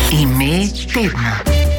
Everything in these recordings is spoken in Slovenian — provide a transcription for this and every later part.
Ime tedna.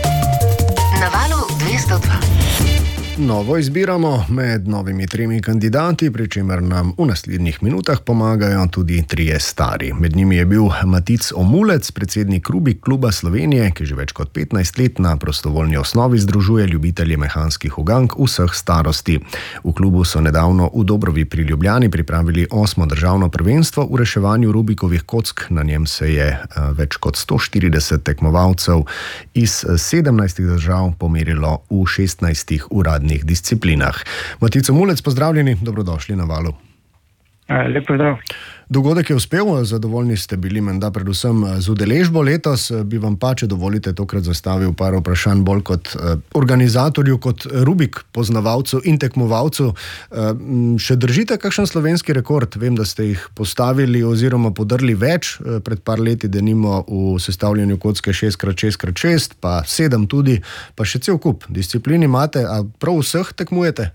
Na Valu 202. Novo izbiramo med novimi 3 kandidati, pri čemer nam v naslednjih minutah pomagajo tudi 3 stari. Med njimi je bil Matic Omulec, predsednik Rubik kluba Slovenije, ki že več kot 15 let na prostovoljni osnovi združuje ljubitelje mehanskih ugank vseh starosti. V klubu so nedavno v Dobrovi pri Ljubljani pripravili 8. državno prvenstvo v reševanju Rubikovih kock. Na njem se je več kot 140 tekmovalcev iz 17 držav pomerilo v 16 uradnih disciplinah. Matic Omulec, pozdravljeni, dobrodošli na Valu. Lep pozdrav. Dogodek je uspel, zadovoljni ste bili menda predvsem z udeležbo letos. Bi vam pa, če dovolite, tokrat zastavil par vprašanj bolj kot organizatorju, kot Rubik poznavalcu in tekmovalcu. Še držite kakšen slovenski rekord? Vem, da ste jih postavili oziroma podrli več pred par leti, denimo v sestavljanju kocke 6x6x6, pa 7 tudi, pa še cel kup disciplin imate, a prav vseh tekmujete?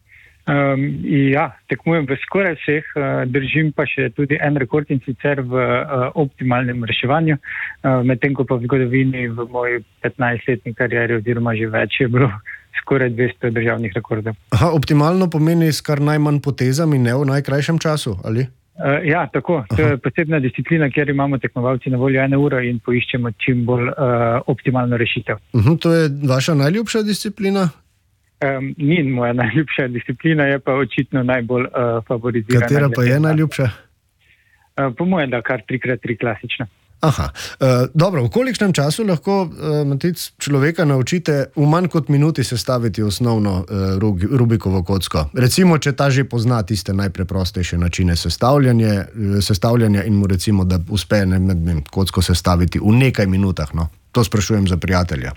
Ja, tekmujem v skoraj vseh, držim pa še tudi en rekord, in sicer v optimalnem reševanju, medtem ko pa v zgodovini v moji 15-letni karieri oziroma že več je bilo skoraj 200 državnih rekordov. Aha, optimalno pomeni s kar najmanj potezami, ne v najkrajšem času, ali? Ja, tako. To je posebna disciplina, kjer imamo tekmovalci na voljo 1 uro in poiščemo čim bolj optimalno rešitev. To je vaša najljubša disciplina? Ni moja najljubša disciplina, je pa očitno najbolj favorizirana. Katera pa je najljubša? Po mojem, da kar 3x3 klasična. Aha, dobro, v kolikšnem času lahko, Matic, človeka naučite v manj kot minuti sestaviti osnovno Rubikovo kocko? Recimo, če ta že pozna tiste najpreprostejše načine sestavljanja in mu recimo, da uspe kocko sestaviti v nekaj minutah, no? To sprašujem za prijatelja.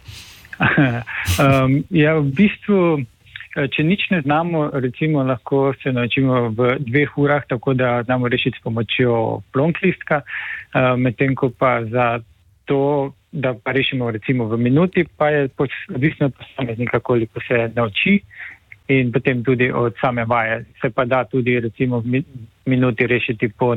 Ja, v bistvu, če nič ne znamo, recimo lahko se naučimo v 2 urah, tako da znamo rešiti s pomočjo plonklistka, medtem ko pa za to, da pa rešimo recimo v minuti, pa je odvisno od posameznika, koliko se nauči, in potem tudi od same vaje. Se pa da tudi recimo v minuti rešiti po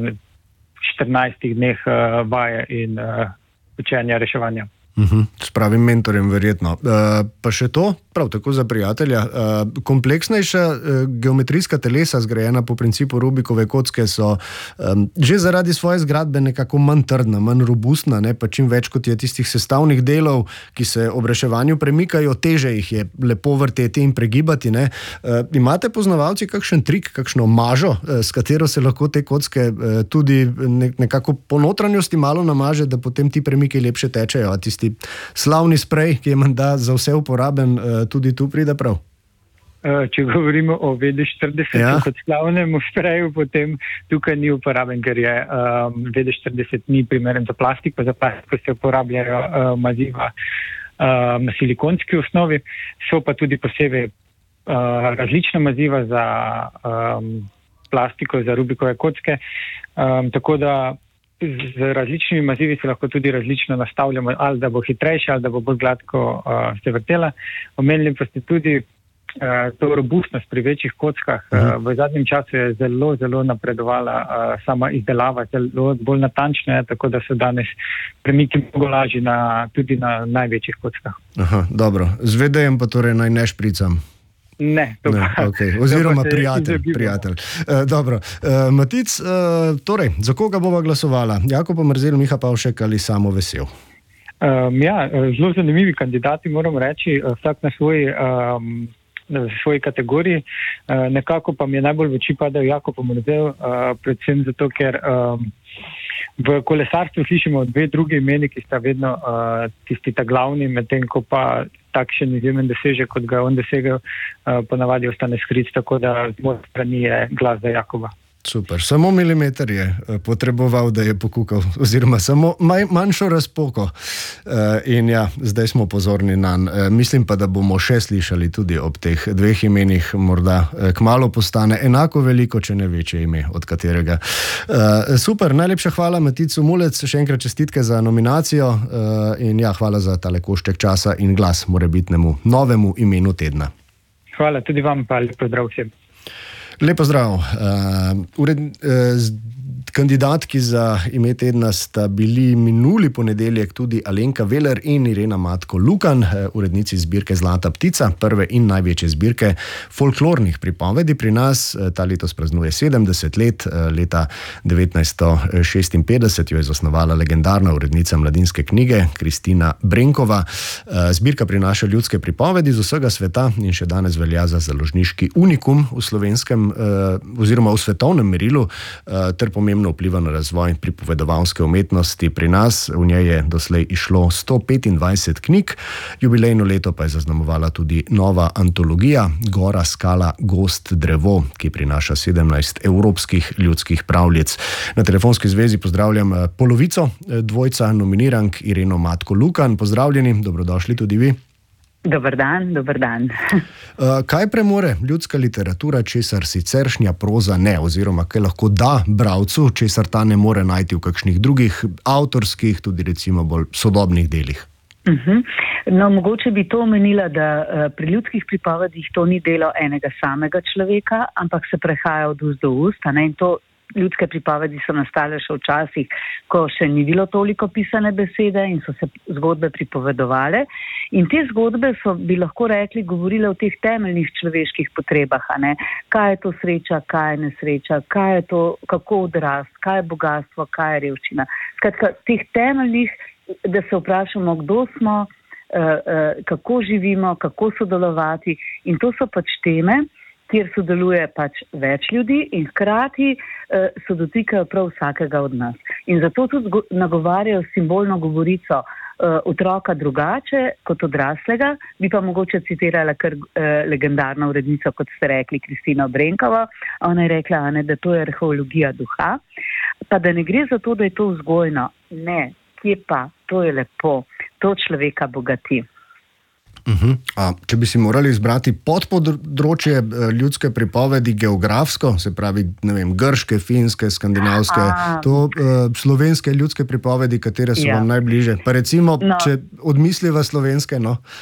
14 dneh vaje in učenja reševanja. S pravim mentorjem verjetno. Pa še to, prav tako za prijatelja, kompleksnejša geometrijska telesa, zgrajena po principu Rubikove kocke, so že zaradi svoje zgradbe nekako manj trdna, manj robustna, ne? Pa čim več kot je tistih sestavnih delov, ki se ob reševanju premikajo, teže jih je lepo vrteti in pregibati, ne? Imate poznavalci kakšen trik, kakšno mažo, s katero se lahko te kocke tudi nekako po notranjosti malo namaže, da potem ti premiki lepše tečejo, a tisti slavni sprej, ki je menda za vse uporaben, tudi tu pride prav? Če govorimo o WD-40 kot slavnemu spreju, potem tukaj ni uporaben, ker je WD-40 ni primeren za plastiko. Za plastiko se uporabljajo maziva na silikonski osnovi, so pa tudi posebej različna maziva za plastiko, za Rubikove kocke, tako da z različnimi mazivi se lahko tudi različno nastavljamo, ali da bo hitrejša, ali da bo bolj gladko se vrtela. Omenili pa ste tudi to robustnost pri večjih kockah. V zadnjem času je zelo, zelo napredovala sama izdelava, zelo bolj natančna je, tako da so danes premiki mnogo lažji tudi na največjih kockah. Aha, dobro. Z vedejem pa torej naj ne špricam. Ne, to pa. Okay. Oziroma prijatelj. Dobro. Matic, torej, za koga bova glasovala? Jakob Omerzel, Miha Pavšek ali Samo Vesel? Ja, zelo zanimivi kandidati, moram reči, vsak na svoji kategoriji. Nekako pa mi je najbolj v oči padel Jakob Omerzel, predvsem zato, ker v kolesarstvu slišimo 2 druge imeni, ki sta vedno tisti ta glavni, medtem ko pa takšen izjemen dosežek, kot ga on dosegel, ponavadi ostane skrit, tako da z moje strani je glas za Jakoba. Super, samo milimeter je potreboval, da je pokukal, oziroma samo manjšo razpoko. In ja, zdaj smo pozorni nanj. Mislim pa, da bomo še slišali tudi ob teh 2 imenih, morda kmalu postane enako veliko, če ne večje ime od katerega. Super, najlepša hvala, Matic Omulec, še enkrat čestitke za nominacijo in ja, hvala za tale košček časa in glas morebitnemu novemu imenu tedna. Hvala tudi vam, pa lep pozdrav vsem. Lep pozdrav. Kandidatki za ime tedna sta bili minuli ponedeljek tudi Alenka Veler in Irena Matko Lukan, urednici zbirke Zlata ptica, prve in največje zbirke folklornih pripovedi pri nas. Ta letos praznuje 70 let, leta 1956 jo je zasnovala legendarna urednica Mladinske knjige Kristina Brenkova. Zbirka prinaša ljudske pripovedi z vsega sveta in še danes velja za založniški unikum v slovenskem oziroma v svetovnem merilu, ter pomembno vpliva na razvoj pripovedovalske umetnosti pri nas. V njej je doslej išlo 125 knjig, jubilejno leto pa je zaznamovala tudi nova antologija Gora, skala, gozd, drevo, ki prinaša 17 evropskih ljudskih pravljic. Na telefonski zvezi pozdravljam polovico dvojca nominirank, Ireno Matko Lukan. Pozdravljeni, dobrodošli tudi vi. Dober dan, dober dan. Kaj premore ljudska literatura, česar siceršnja proza ne, oziroma kaj lahko da bralcu, česar ta ne more najti v kakšnih drugih avtorskih, tudi recimo bolj sodobnih delih? No, mogoče bi to omenila, da pri ljudskih pripovedih to ni delo enega samega človeka, ampak se prehaja od ust do ust, in to ljudske pripovedi so nastale še včasih, ko še ni bilo toliko pisane besede in so se zgodbe pripovedovale. In te zgodbe so, bi lahko rekli, govorile o teh temeljnih človeških potrebah, Kaj je to sreča, kaj je nesreča, kaj je to, kako odrast, kaj je bogatstvo, kaj je revščina. Skratka, teh temeljnih, da se vprašamo, kdo smo, kako živimo, kako sodelovati, in to so pač teme, kjer sodeluje pač več ljudi in hkrati se dotikajo prav vsakega od nas. In zato tudi nagovarjajo simbolno govorico otroka drugače kot odraslega. Bi pa mogoče citirala kar legendarno urednico, kot ste rekli, Kristina Brenkova. Ona je rekla, da to je arheologija duha, pa da ne gre za to, da je to vzgojno. Ne, kje pa, to je lepo, to človeka bogati. Če bi si morali izbrati podpodročje ljudske pripovedi geografsko, se pravi, grške, finske, skandinavske, to slovenske ljudske pripovedi, katere so vam najbliže? Pa recimo, če odmisliva slovenske,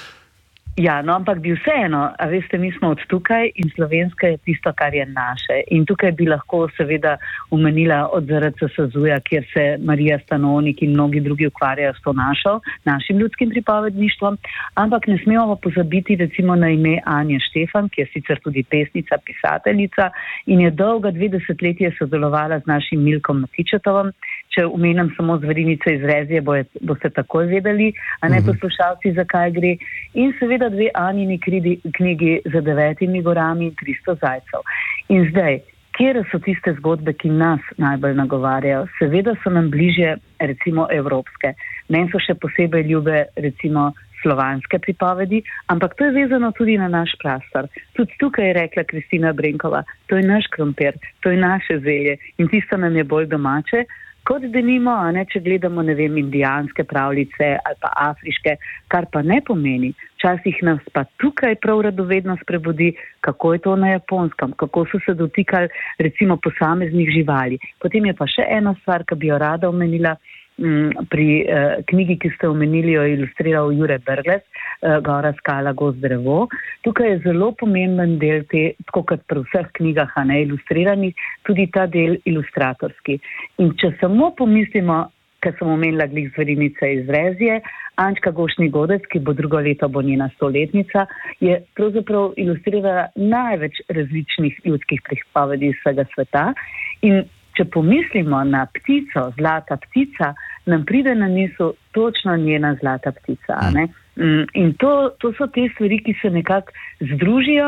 Ja, ampak bi vseeno, a veste, mi smo od tukaj in slovenska je tisto, kar je naše. In tukaj bi lahko seveda omenila od ZRC SAZU-ja, kjer se Marija Stanovnik in mnogi drugi ukvarjajo s to našim ljudskim pripovedništvom, ampak ne smemo pozabiti recimo na ime Anje Štefan, ki je sicer tudi pesnica, pisateljica in je dolga 2 desetletja sodelovala z našim Milkom Matičetovim. Če omenim samo Zverinice iz Rezije, boste takoj vedeli, poslušalci, zakaj gre. In seveda 2 Anjini knjigi za 9 gorami in 300 zajcev. In zdaj, kje so tiste zgodbe, ki nas najbolj nagovarjajo? Seveda so nam bližje, recimo, evropske. Meni so še posebej ljube, recimo, slovanske pripovedi, ampak to je vezano tudi na naš prostor. Tudi tukaj je rekla Kristina Brenkova, to je naš krompir, to je naše zelje in tisto nam je bolj domače, kot denimo, če gledamo, indijanske pravljice ali pa afriške, kar pa ne pomeni. Včasih nas pa tukaj prav radovednost prebudi, kako je to na Japonskem, kako so se dotikali recimo posameznih živali. Potem je pa še ena stvar, ki bi jo rada omenila, pri knjigi, ki ste omenili, jo je ilustriral Jure Brglez, Gora, skala, gozd, drevo. Tukaj je zelo pomemben del tako kot pri vseh knjigah, ilustriranih, tudi ta del ilustratorski. In če samo pomislimo, ker sem omenila glih Zverinice iz Rezije, Ančka Gošni Godec, ki bo drugo leto bo njena 100-letnica, je pravzaprav ilustrirala največ različnih ljudskih pripovedi iz vsega sveta. In če pomislimo na ptico, Zlata ptica, nam pride na misel točno njena Zlata ptica. In to so te stvari, ki se nekako združijo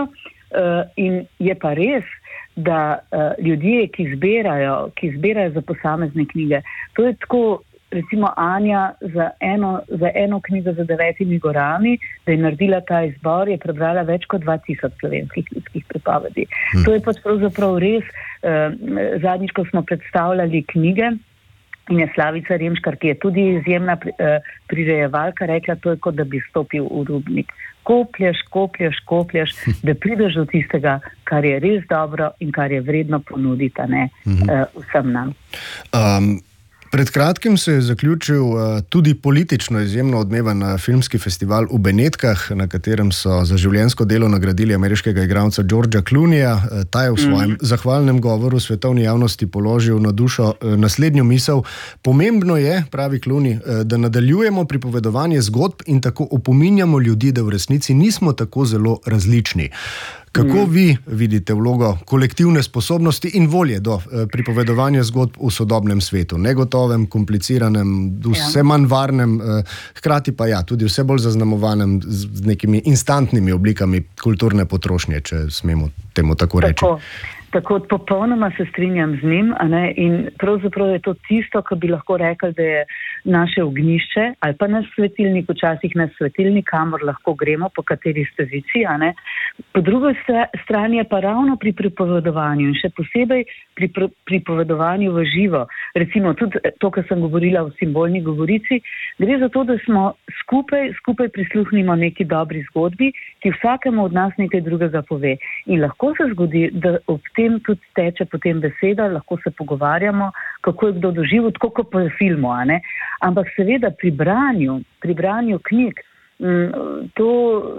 in je pa res, da ljudje, ki zbirajo za posamezne knjige, to je tako, recimo Anja za eno knjigo za 9 gorami, da je naredila ta izbor, je prebrala več kot 2000 slovenskih ljudskih pripovedi. To je pač pravzaprav res, zadnjič, ko smo predstavljali knjige, in je Slavica Remškar, ki je tudi izjemna prirejevalka, rekla, to je kot da bi stopil v rudnik. Koplješ, da prideš do tistega, kar je res dobro in kar je vredno ponuditi, vsem nam. Pred kratkim se je zaključil tudi politično izjemno odmevan filmski festival v Benetkah, na katerem so za življenjsko delo nagradili ameriškega igralca Georgea Clooneyja. Ta je v svojem zahvalnem govoru svetovni javnosti položil na dušo naslednjo misel. Pomembno je, pravi Clooney, da nadaljujemo pripovedovanje zgodb in tako opominjamo ljudi, da v resnici nismo tako zelo različni. Kako vi vidite vlogo kolektivne sposobnosti in volje do pripovedovanja zgodb v sodobnem svetu? Negotovem, kompliciranem, vse manj varnem, hkrati pa tudi vse bolj zaznamovanem z nekimi instantnimi oblikami kulturne potrošnje, če smemo temu tako reči. Tako popolnoma se strinjam z njim, in pravzaprav je to tisto, kar bi lahko rekli, da je naše ognjišče ali pa naš svetilnik, včasih naš svetilnik, kamor lahko gremo, po kateri stezici. Po drugi strani je pa ravno pri pripovedovanju in še posebej pri pripovedovanju v živo. Recimo tudi to, kar sem govorila o simbolni govorici, gre za to, da smo skupaj prisluhnimo neki dobri zgodbi, ki vsakemu od nas nekaj drugega pove. In lahko se zgodi, da ob tem tudi teče potem beseda, lahko se pogovarjamo, kako je kdo doživel, tako kot po filmu. Ampak seveda pri branju knjig, to,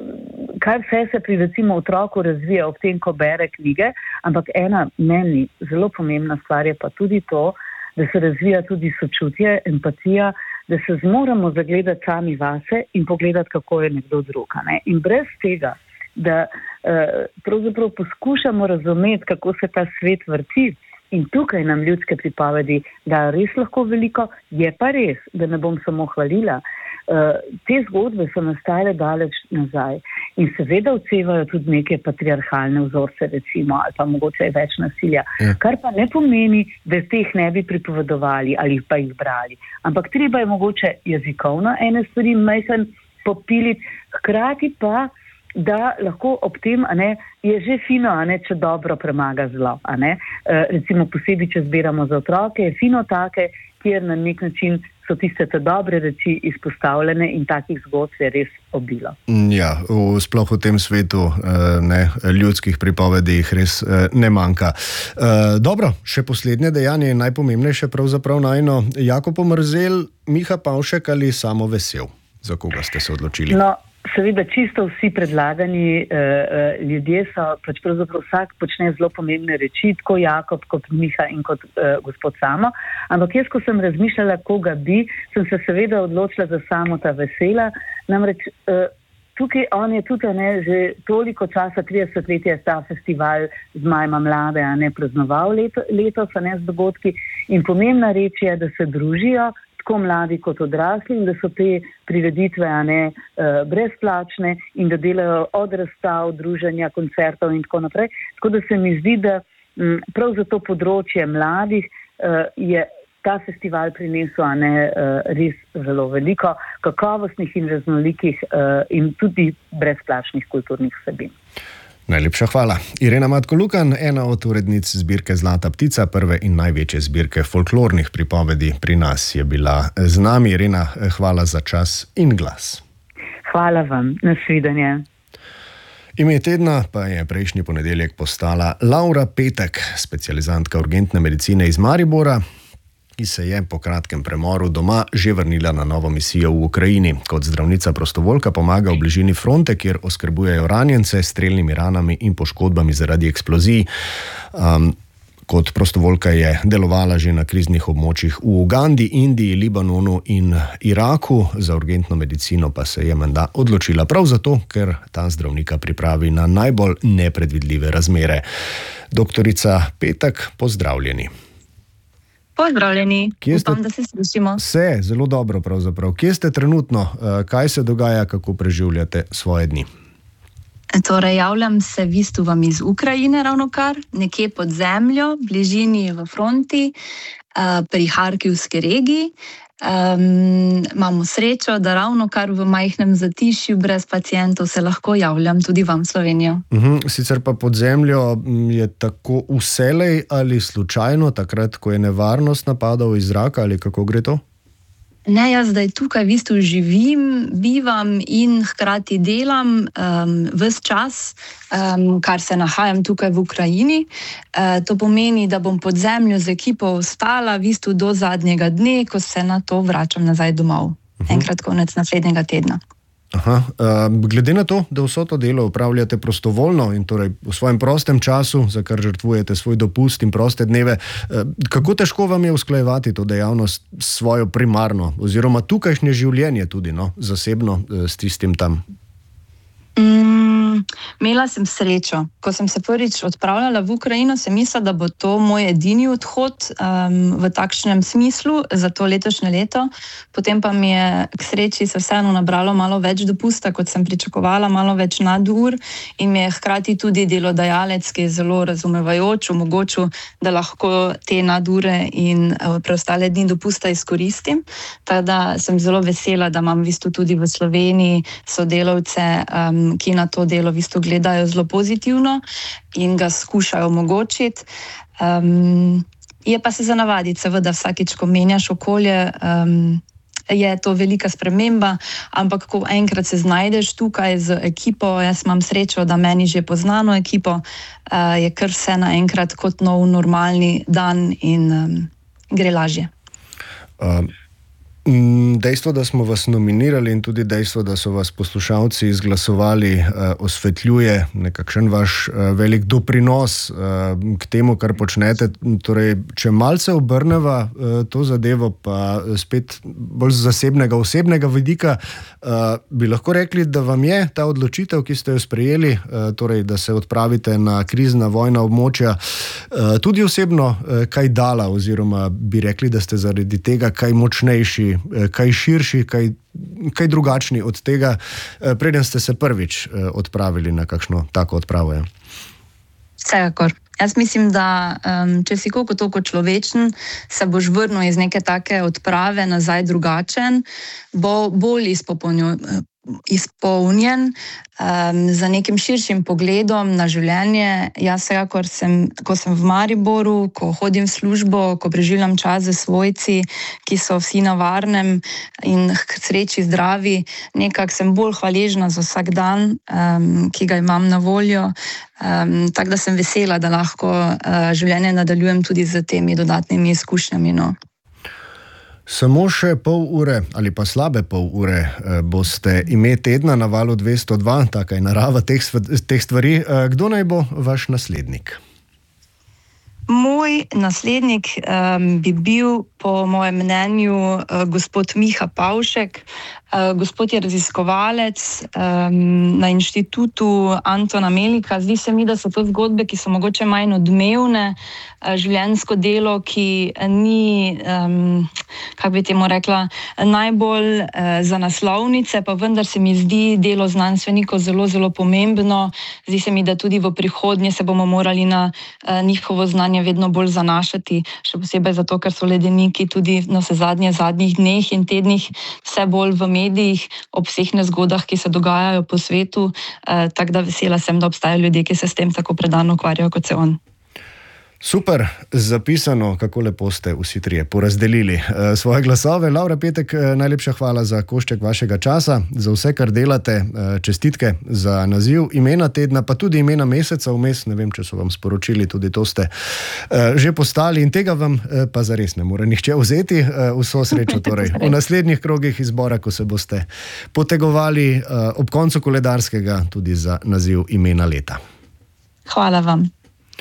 kar vse se pri recimo otroku razvija ob tem, ko bere knjige, ampak ena meni zelo pomembna stvar je pa tudi to, da se razvija tudi sočutje, empatija, da se zmoremo zagledati sami vase in pogledati, kako je nekdo drug. In brez tega, da pravzaprav poskušamo razumeti, kako se ta svet vrti, in tukaj nam ljudske pripovedi dajo res lahko veliko, je pa res, da ne bom samo hvalila. Te zgodbe so nastale daleč nazaj in seveda odsevajo tudi neke patriarhalne vzorce, recimo, ali pa mogoče več nasilja, kar pa ne pomeni, da teh ne bi pripovedovali ali pa jih brali. Ampak treba je mogoče jezikovno ene stvari majhen popiliti, hkrati pa da lahko ob tem, je že fino, če dobro premaga zlo. Recimo posebej, če zbiramo za otroke, je fino take, kjer na nek način so tiste dobre reči izpostavljene in takih zgodb je res obilo. Ja, sploh v tem svetu ljudskih pripovedi jih res ne manjka. Dobro, še poslednje dejanje je najpomembnejše pravzaprav najno. Jakob Omerzel, Miha Pavšek ali Samo Vesel? Za koga ste se odločili? Seveda čisto vsi predlagani ljudje so, pravzaprav vsak počne zelo pomembne reči, tako Jakob kot Miha in kot gospod Samo. Ampak jaz, ko sem razmišljala, koga bi, sem se seveda odločila za Samota Vesela. Namreč tukaj on je tudi že toliko časa, 30 let je ta festival z Majma mlade, praznoval letos, z dogodki. In pomembna reč je, da se družijo tako mladi kot odrasli in da so te prireditve brezplačne in da delajo od razstav, druženja, koncertov in tako naprej. Tako da se mi zdi, da prav za to področje mladih je ta festival prinesel res zelo veliko kakovostnih in raznolikih in tudi brezplačnih kulturnih vsebin. Najlepša hvala. Irena Matko-Lukan, ena od urednic zbirke Zlata ptica, prve in največje zbirke folklornih pripovedi pri nas, je bila z nami. Irena, hvala za čas in glas. Hvala vam. Nasvidenje. Ime tedna pa je prejšnji ponedeljek postala Laura Petek, specializantka urgentne medicine iz Maribora, ki se je po kratkem premoru doma že vrnila na novo misijo v Ukrajini. Kot zdravnica prostovoljka pomaga v bližini fronte, kjer oskrbujejo ranjence s strelnimi ranami in poškodbami zaradi eksplozij. Kot prostovoljka je delovala že na kriznih območjih v Ugandi, Indiji, Libanonu in Iraku. Za urgentno medicino pa se je menda odločila prav zato, ker ta zdravnika pripravi na najbolj nepredvidljive razmere. Doktorica Petek, pozdravljeni. Pozdravljeni, upam, da se slišimo. Vse, zelo dobro pravzaprav. Kje ste trenutno? Kaj se dogaja, kako preživljate svoje dni? Torej, javljam se v bistvu vam iz Ukrajine ravnokar, nekje pod zemljo, bližini v fronti, pri Harkivski regiji. Imamo srečo, da ravno kar v majhnem zatišju brez pacientov se lahko javljam tudi vam v Slovenijo. Sicer pa pod zemljo je tako vselej ali slučajno, takrat, ko je nevarnost napadov iz zraka, ali kako gre to? Ne, jaz zdaj tukaj v bistvu živim, bivam in hkrati delam ves čas, kar se nahajam tukaj v Ukrajini. To pomeni, da bom pod zemljo z ekipo ostala v bistvu do zadnjega dne, ko se na to vračam nazaj domov. Enkrat konec naslednjega tedna. Aha. Glede na to, da vso to delo upravljate prostovoljno in torej v svojem prostem času, za kar žrtvujete svoj dopust in proste dneve, kako težko vam je usklajevati to dejavnost svojo primarno oziroma tukajšnje življenje tudi, zasebno s tistim tam? Imela sem srečo. Ko sem se prvič odpravljala v Ukrajino, sem mislila, da bo to moj edini odhod v takšnem smislu za to letošnje leto. Potem pa mi je k sreči se vseeno nabralo malo več dopusta, kot sem pričakovala, malo več nadur in mi je hkrati tudi delodajalec, ki je zelo razumevajoč, omogočil, da lahko te nadure in preostale dni dopusta izkoristim. Tako da sem zelo vesela, da imam v bistvu tudi v Sloveniji sodelavce, ki na to delo v bistvu gledajo zelo pozitivno in ga skušajo omogočiti. Je pa se za navaditi, seveda vsakič, ko menjaš okolje, je to velika sprememba, ampak ko enkrat se znajdeš tukaj z ekipo, jaz imam srečo, da meni že poznano ekipo, je kar vse naenkrat kot nov normalni dan in gre lažje. Dejstvo, da smo vas nominirali in tudi dejstvo, da so vas poslušalci izglasovali, osvetljuje nekakšen vaš velik doprinos k temu, kar počnete. Torej, če malce obrneva to zadevo, pa spet bolj z zasebnega, osebnega vidika, bi lahko rekli, da vam je ta odločitev, ki ste jo sprejeli, torej, da se odpravite na krizna vojna območja, tudi osebno kaj dala, oziroma bi rekli, da ste zaradi tega kaj močnejši, kaj širši, kaj drugačni od tega, preden ste se prvič odpravili na kakšno tako odpravo. Vsekakor. Jaz mislim, da če si koliko toliko človečen, se boš vrnil iz neke take odprave nazaj drugačen, bo bolj izpolnjen za nekim širšim pogledom na življenje. Jaz vsekakor ko sem v Mariboru, ko hodim v službo, ko preživljam čas z svojci, ki so vsi na varnem in k sreči zdravi, nekako sem bolj hvaležna za vsak dan, ki ga imam na voljo. Tako da sem vesela, da lahko življenje nadaljujem tudi z temi dodatnimi izkušnjami. Samo še pol ure ali pa slabe pol ure boste ime tedna na Valu 202, taka je narava teh stvari. Kdo naj bo vaš naslednik? Moj naslednik bi bil po mojem mnenju gospod Miha Pavšek. Gospod je raziskovalec na inštitutu Antona Melika. Zdi se mi, da so to zgodbe, ki so mogoče manj odmevne, življenjsko delo, ki ni, kako bi temu rekla, najbolj za naslovnice, pa vendar se mi zdi delo znanstvenikov zelo, zelo pomembno. Zdi se mi, da tudi v prihodnje se bomo morali na njihovo znanje vedno bolj zanašati, še posebej zato, ker so ledeniki tudi zadnjih dneh in tednih vse bolj v medijih ob vseh nezgodah, ki se dogajajo po svetu, tako da vesela sem, da obstajajo ljudje, ki se s tem tako predano ukvarjajo, kot se on. Super, zapisano, kako lepo ste vsi trije porazdelili svoje glasove. Laura Petek, najlepša hvala za košček vašega časa, za vse, kar delate, čestitke za naziv imena tedna, pa tudi imena meseca vmes, ne vem, če so vam sporočili, tudi to ste že postali in tega vam pa zares ne more nihče vzeti. Vso srečo torej v naslednjih krogih izbora, ko se boste potegovali ob koncu koledarskega tudi za naziv imena leta. Hvala vam.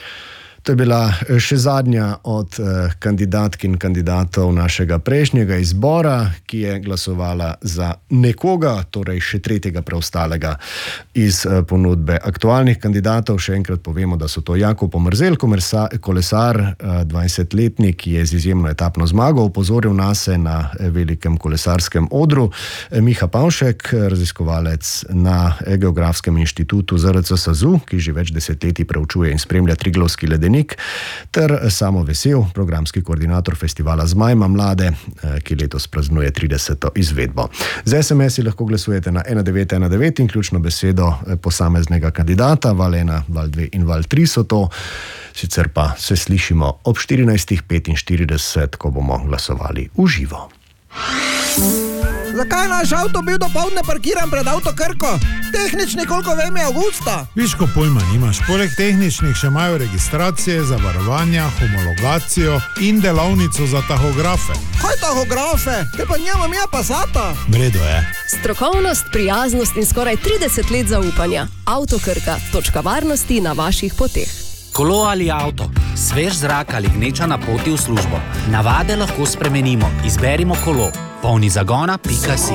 To je bila še zadnja od kandidatk in kandidatov našega prejšnjega izbora, ki je glasovala za nekoga, torej še tretjega preostalega iz ponudbe aktualnih kandidatov. Še enkrat povemo, da so to Jakob Omerzel, kolesar, 20-letnik, ki je z izjemno etapno zmago opozoril nase na velikem kolesarskem odru. Miha Pavšek, raziskovalec na Geografskem inštitutu ZRC SAZU, ki že več desetletij preučuje in spremlja Triglavski ledenik, ter Samo Vesel, programski koordinator festivala Zmaj ima mlade, ki letos praznuje 30. izvedbo. Z SMS-i lahko glasujete na 1919 in ključno besedo posameznega kandidata, Val 1, Val 2 in Val 3 so to. Sicer pa se slišimo ob 14:45, ko bomo glasovali v živo. Zakaj naš avto bil dopoldne parkiran pred Avto Krko? Tehnični, koliko vem, je avgusta. Viš, ko pojma nimaš. Poleg tehničnih še imajo registracije, zavarovanja, homologacijo in delavnico za tahografe. Kaj tahografe? Te pa njemam ja Passata. Vredo je. Strokovnost, prijaznost in skoraj 30 let zaupanja. Avto Krka, točka varnosti na vaših poteh. Kolo ali avto, svež zrak ali gneča na poti v službo. Navade lahko spremenimo. Izberimo kolo. Polni zagona.si.